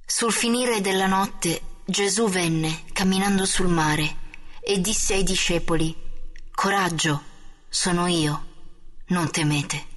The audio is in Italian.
Sul finire della notte Gesù venne camminando sul mare e disse ai discepoli: «Coraggio, sono io, non temete».